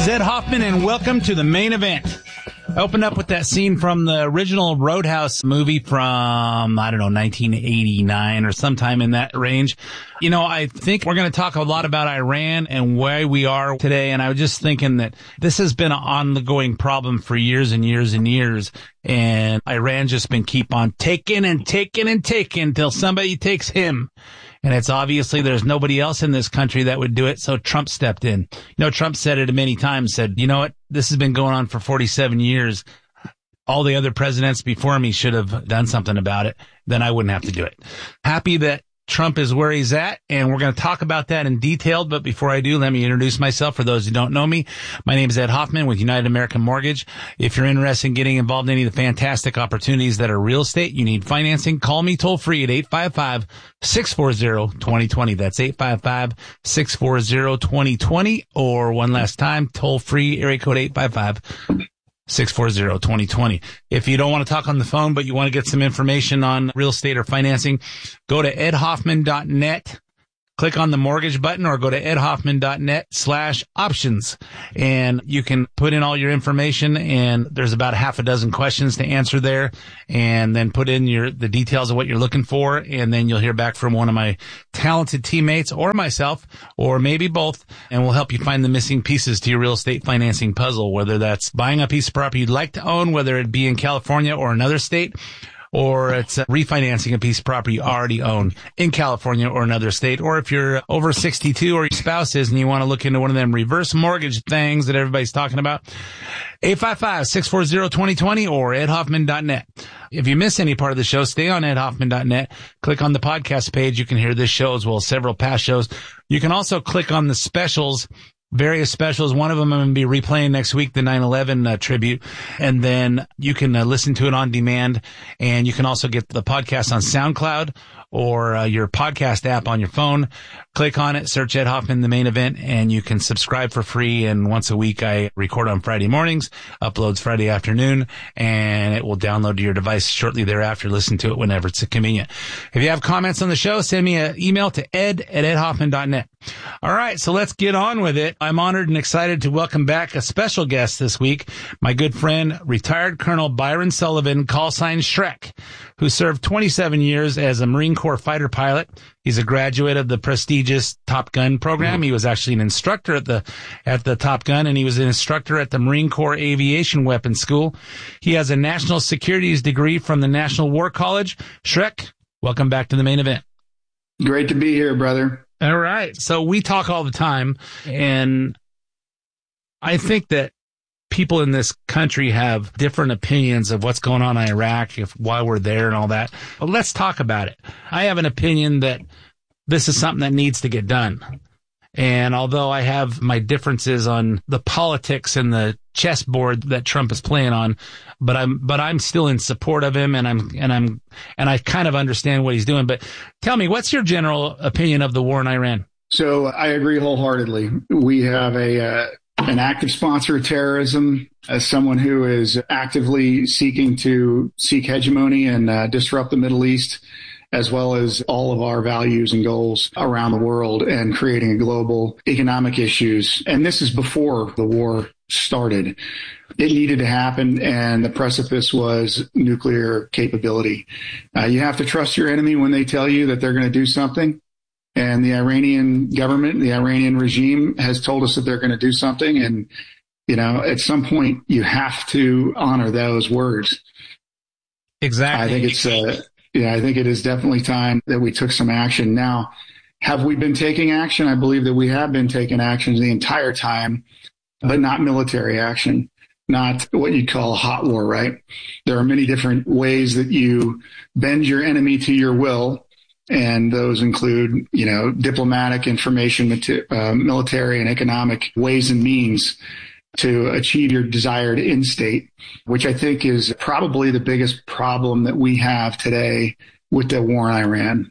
is Ed Hoffman, and welcome to the main event. I opened up with that scene from the original Roadhouse movie from, 1989 or sometime in that range. You know, I think we're going to talk a lot about Iran and why we are today. And I was just thinking that this has been an ongoing problem for years and years and years. And Iran's just been keep on taking and taking and taking till somebody takes him. And it's obviously there's nobody else in this country that would do it. So Trump stepped in. You know, Trump said it many times, said, you know what? This has been going on for 47 years. All the other presidents before me should have done something about it. Then I wouldn't have to do it. Happy that Trump is where he's at, and we're going to talk about that in detail. But before I do, let me introduce myself. For those who don't know me, my name is Ed Hoffman with United American Mortgage. If you're interested in getting involved in any of the fantastic opportunities that are real estate, you need financing, call me toll free at 855-640-2020. That's 855-640-2020. Or one last time, toll free, area code 855-640-2020. If you don't want to talk on the phone, but you want to get some information on real estate or financing, go to edhoffman.net, click on the mortgage button, or go to edhoffman.net/options. And you can put in all your information, and there's about half a dozen questions to answer there, and then put in the details of what you're looking for. And then you'll hear back from one of my talented teammates or myself, or maybe both, and we'll help you find the missing pieces to your real estate financing puzzle, whether that's buying a piece of property you'd like to own, whether it be in California or another state, or it's refinancing a piece of property you already own in California or another state. Or if you're over 62 or your spouse is and you want to look into one of them reverse mortgage things that everybody's talking about, 855-640-2020 or edhoffman.net. If you miss any part of the show, stay on edhoffman.net. Click on the podcast page. You can hear this show as well as several past shows. You can also click on the specials, various specials. One of them I'm going to be replaying next week, the 9/11 tribute. And then you can listen to it on demand. And you can also get the podcast on SoundCloud or your podcast app on your phone. Click on it, search Ed Hoffman, the main event, and you can subscribe for free. And once a week, I record on Friday mornings, uploads Friday afternoon, and it will download to your device shortly thereafter. Listen to it whenever it's convenient. If you have comments on the show, send me an email to ed@edhoffman.net. All right, so let's get on with it. I'm honored and excited to welcome back a special guest this week, my good friend, retired Colonel Byron Sullivan, call sign Shrek, who served 27 years as a Marine Corps fighter pilot. He's a graduate of the prestigious Top Gun program. He was actually an instructor at the Top Gun, and he was an instructor at the Marine Corps Aviation Weapons School. He has a national securities degree from the National War College. Shrek, welcome back to the main event. Great to be here, brother. All right. So we talk all the time, and I think that people in this country have different opinions of what's going on in Iraq, why we're there and all that. But let's talk about it. I have an opinion that this is something that needs to get done. And although I have my differences on the politics and the chessboard that Trump is playing on, but I'm still in support of him, and I kind of understand what he's doing. But tell me, what's your general opinion of the war in Iran? So I agree wholeheartedly. We have an active sponsor of terrorism, as someone who is actively seeking to seek hegemony and disrupt the Middle East, as well as all of our values and goals around the world, and creating global economic issues. And this is before the war started. It needed to happen, and the precipice was nuclear capability. You have to trust your enemy when they tell you that they're going to do something. And the Iranian government, the Iranian regime has told us that they're going to do something. And, you know, at some point you have to honor those words. Exactly. I think it is definitely time that we took some action. Now, have we been taking action? I believe that we have been taking action the entire time, but not military action, not what you'd call hot war, right? There are many different ways that you bend your enemy to your will. And those include, you know, diplomatic, information, military, and economic ways and means to achieve your desired end state, which I think is probably the biggest problem that we have today with the war in Iran.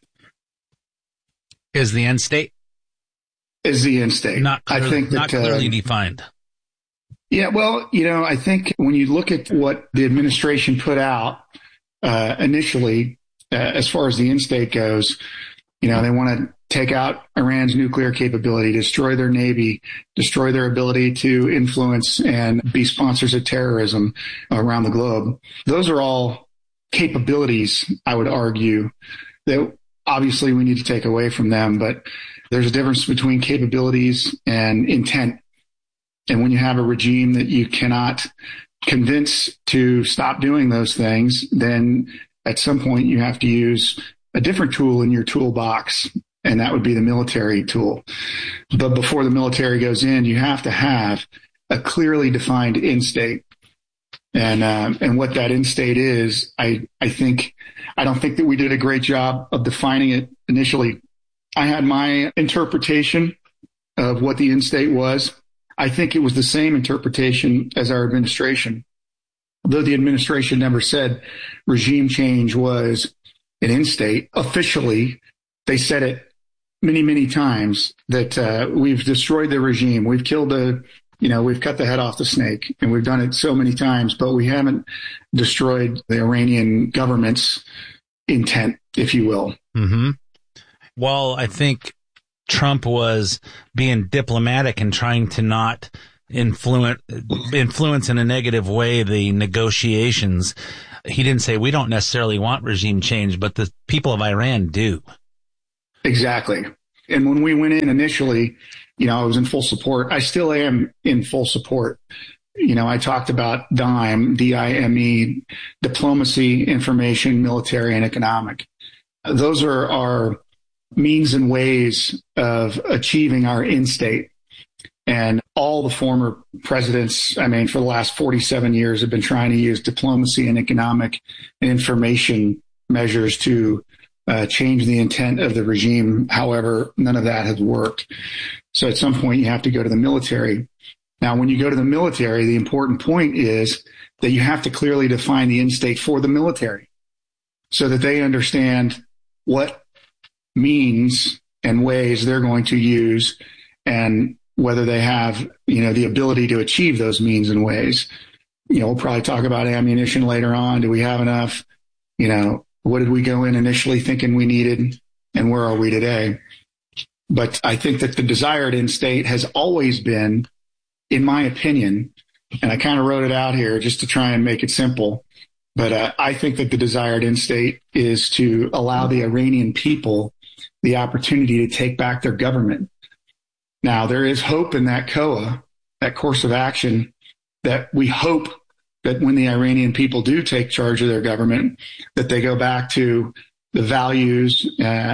Is the end state? Is the end state. Not clearly defined. Yeah, well, you know, I think when you look at what the administration put out initially, as far as the end state goes, you know, they want to take out Iran's nuclear capability, destroy their navy, destroy their ability to influence and be sponsors of terrorism around the globe. Those are all capabilities, I would argue, that obviously we need to take away from them. But there's a difference between capabilities and intent. And when you have a regime that you cannot convince to stop doing those things, then at some point you have to use a different tool in your toolbox, and that would be the military tool. But before the military goes in, you have to have a clearly defined end state. And what that end state is, I don't think that we did a great job of defining it initially. I had my interpretation of what the end state was. I think it was the same interpretation as our administration, though the administration never said regime change was an end state. Officially, they said it many, many times that we've destroyed the regime. We've killed we've cut the head off the snake, and we've done it so many times, but we haven't destroyed the Iranian government's intent, if you will. Mm-hmm. Well, I think Trump was being diplomatic and trying to not influence in a negative way the negotiations. He didn't say we don't necessarily want regime change, but the people of Iran do. Exactly. And when we went in initially, I was in full support. I still am in full support. I talked about DIME, D-I-M-E, diplomacy, information, military, and economic. Those are our means and ways of achieving our end state. And all the former presidents, for the last 47 years, have been trying to use diplomacy and economic and information measures to change the intent of the regime. However, none of that has worked. So at some point, you have to go to the military. Now, when you go to the military, the important point is that you have to clearly define the end state for the military so that they understand what means and ways they're going to use and whether they have, the ability to achieve those means and ways. We'll probably talk about ammunition later on. Do we have enough? What did we go in initially thinking we needed, and where are we today? But I think that the desired end state has always been, in my opinion, and I kind of wrote it out here just to try and make it simple, but I think that the desired end state is to allow the Iranian people the opportunity to take back their government. Now, there is hope in that COA, that course of action, that we hope that when the Iranian people do take charge of their government, that they go back to the values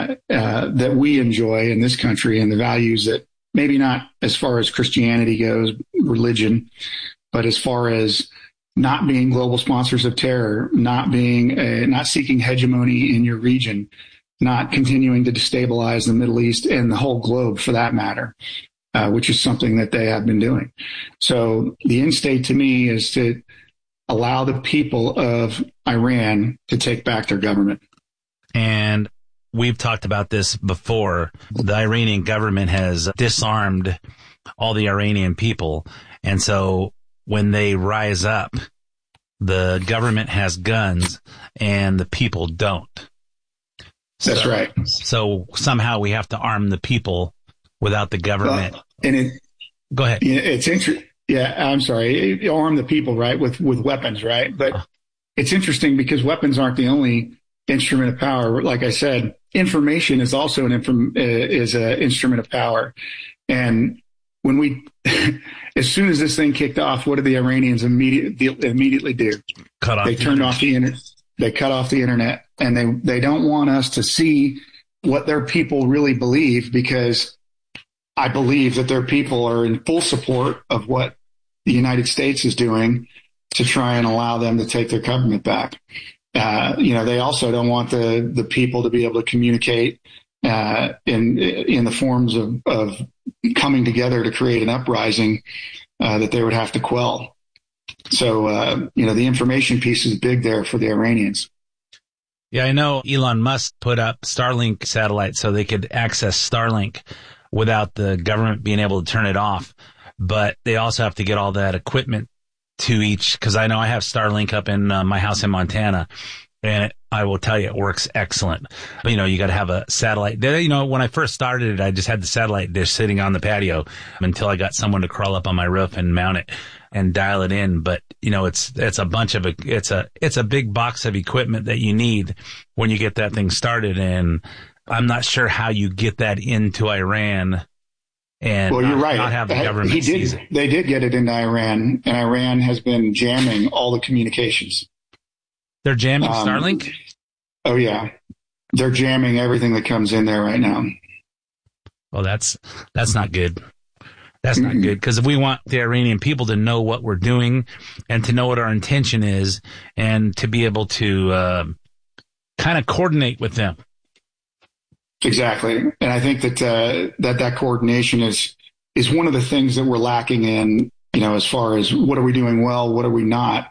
that we enjoy in this country, and the values that maybe not as far as Christianity goes, religion, but as far as not being global sponsors of terror, not seeking hegemony in your region, not continuing to destabilize the Middle East and the whole globe for that matter, which is something that they have been doing. So the end state to me is to allow the people of Iran to take back their government. And we've talked about this before. The Iranian government has disarmed all the Iranian people. And so when they rise up, the government has guns and the people don't. That's right. So somehow we have to arm the people without the government. Go ahead. It's interesting. Yeah, I'm sorry. Arm the people, right, with weapons, right? But it's interesting because weapons aren't the only instrument of power. Like I said, information is also an instrument of power. And when as soon as this thing kicked off, what did the Iranians immediately do? They turned off the internet. They cut off the internet, and they don't want us to see what their people really believe, because I believe that their people are in full support of what the United States is doing to try and allow them to take their government back. They also don't want the people to be able to communicate in the forms of coming together to create an uprising that they would have to quell. So, the information piece is big there for the Iranians. Yeah, I know Elon Musk put up Starlink satellites so they could access Starlink without the government being able to turn it off. But they also have to get all that equipment to each, because I know I have Starlink up in my house in Montana, And I will tell you, it works excellent. You know, you got to have a satellite. You know, when I first started it, I just had the satellite dish sitting on the patio until I got someone to crawl up on my roof and mount it and dial it in. But, you know, it's a bunch of, it's a big box of equipment that you need when you get that thing started. And I'm not sure how you get that into Iran. And well, you're right. Not have the government seize it. They did get it into Iran, and Iran has been jamming all the communications. They're jamming Starlink? Oh, yeah. They're jamming everything that comes in there right now. Well, that's not good. That's not good, because we want the Iranian people to know what we're doing and to know what our intention is and to be able to kind of coordinate with them. Exactly. And I think that coordination is one of the things that we're lacking in, you know, as far as what are we doing well, what are we not?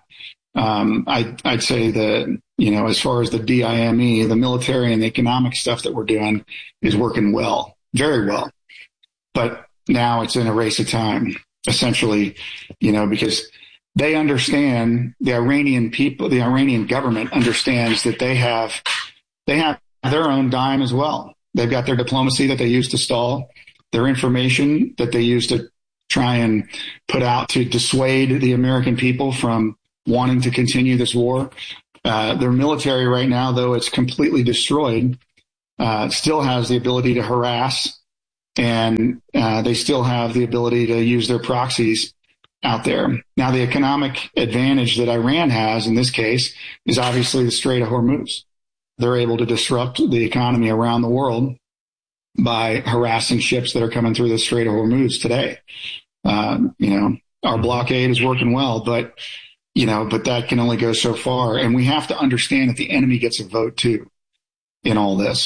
I'd say that, you know, as far as the DIME, the military and the economic stuff that we're doing is working well, very well. But now it's in a race of time, essentially, you know, because they understand, the Iranian people, the Iranian government understands that they have their own dime as well. They've got their diplomacy that they use to stall, their information that they use to try and put out to dissuade the American people from wanting to continue this war. Their military right now, though it's completely destroyed, still has the ability to harass, and they still have the ability to use their proxies out there. Now, the economic advantage that Iran has in this case is obviously the Strait of Hormuz. They're able to disrupt the economy around the world by harassing ships that are coming through the Strait of Hormuz today. You know, our blockade is working well, but that can only go so far. And we have to understand that the enemy gets a vote too in all this.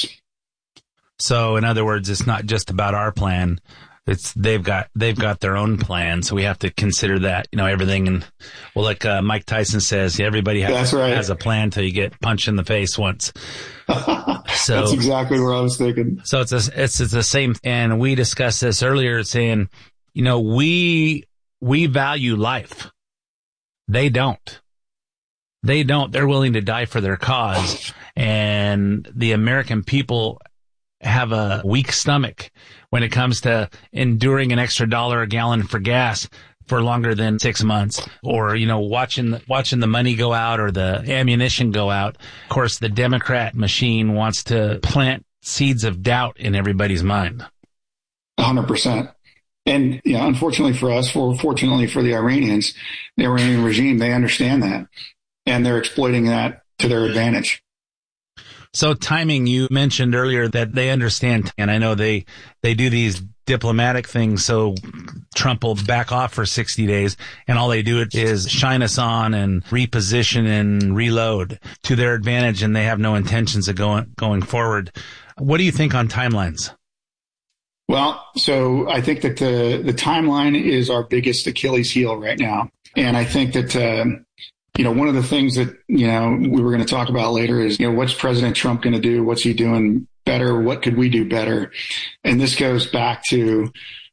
So in other words, it's not just about our plan. They've got their own plan. So we have to consider that, you know, everything. And well, like Mike Tyson says, everybody has a plan till you get punched in the face once. So that's exactly where I was thinking. So it's the same. And we discussed this earlier, saying, you know, we value life. They don't. They're willing to die for their cause. And the American people have a weak stomach when it comes to enduring an extra $1 a gallon for gas for longer than 6 months, or, you know, watching the money go out or the ammunition go out. Of course, the Democrat machine wants to plant seeds of doubt in everybody's mind. 100%. And, you know, unfortunately for us, fortunately for the Iranians, the Iranian regime, they understand that, and they're exploiting that to their advantage. So timing, you mentioned earlier that they understand, and I know they do these diplomatic things, so Trump will back off for 60 days, and all they do is shine us on and reposition and reload to their advantage, and they have no intentions of going forward. What do you think on timelines? Well, so I think that the timeline is our biggest Achilles heel right now. And I think that, you know, one of the things that, you know, we were going to talk about later is, you know, what's President Trump going to do? What's he doing better? What could we do better? And this goes back to,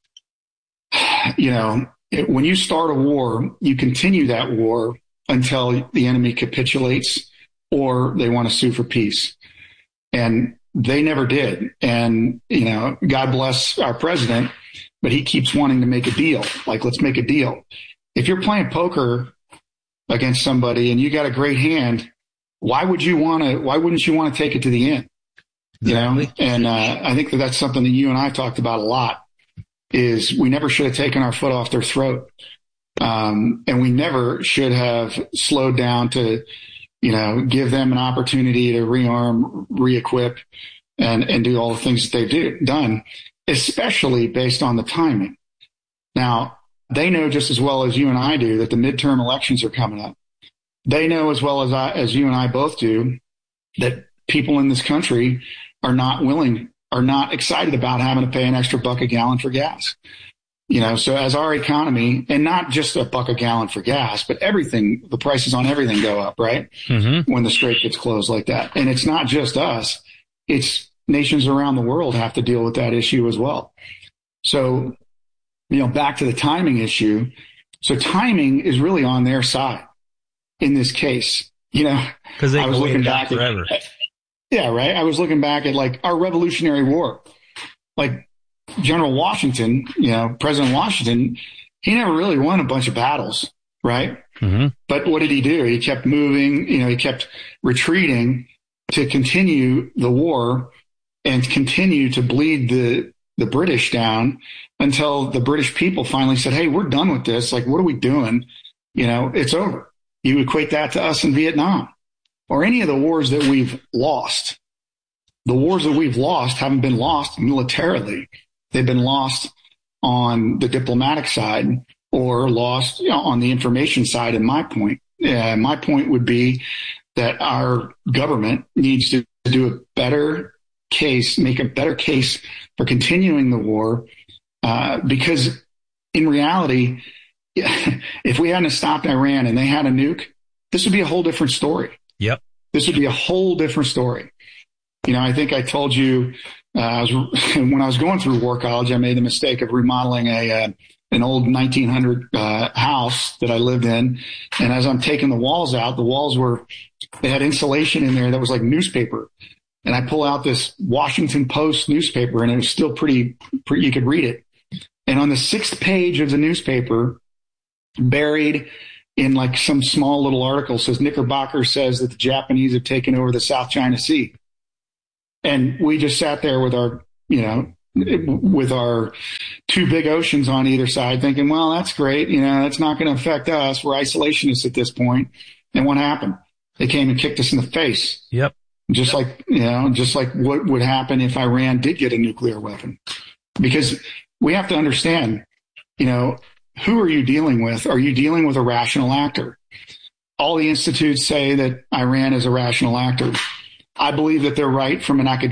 you know, when you start a war, you continue that war until the enemy capitulates or they want to sue for peace. And they never did. And, you know, God bless our president, but he keeps wanting to make a deal. Like, let's make a deal. If you're playing poker against somebody and you got a great hand, why wouldn't you want to take it to the end? You know? And, I think that's something that you and I talked about a lot, is we never should have taken our foot off their throat. And we never should have slowed down to, you know, give them an opportunity to rearm, re-equip, and do all the things that they've done, especially based on the timing. Now, they know just as well as you and I do that the midterm elections are coming up. They know as well as you and I both do that people in this country are not excited about having to pay an extra $1 a gallon for gas. You know, so as our economy, and not just $1 a gallon for gas, but everything, the prices on everything go up, right? Mm-hmm. When the strait gets closed like that. And it's not just us, it's nations around the world have to deal with that issue as well. So, you know, back to the timing issue. So timing is really on their side in this case. because they was looking back forever. Yeah, right. I was looking back at like our Revolutionary War, like General Washington, President Washington, he never really won a bunch of battles, right? Mm-hmm. But what did he do? He kept moving, he kept retreating to continue the war and continue to bleed the British down until the British people finally said, hey, we're done with this. Like, what are we doing? It's over. You equate that to us in Vietnam or any of the wars that we've lost. The wars that we've lost haven't been lost militarily. They've been lost on the diplomatic side or lost on the information side. And my point would be that our government needs to do a better case, make a better case for continuing the war, because in reality, if we hadn't stopped Iran and they had a nuke, this would be a whole different story. Yep. This would be a whole different story. I think I told you when I was going through War College, I made the mistake of remodeling an old 1900 house that I lived in. And as I'm taking the walls out, they had insulation in there that was like newspaper. And I pull out this Washington Post newspaper, and it was still pretty, you could read it. And on the 6th page of the newspaper, buried in like some small little article, says Knickerbocker says that the Japanese have taken over the South China Sea. And we just sat there with our, with our two big oceans on either side thinking, well, that's great. That's not going to affect us. We're isolationists at this point. And what happened? They came and kicked us in the face. Yep. Just like what would happen if Iran did get a nuclear weapon. Because we have to understand, who are you dealing with? Are you dealing with a rational actor? All the institutes say that Iran is a rational actor. I believe that they're right from an academic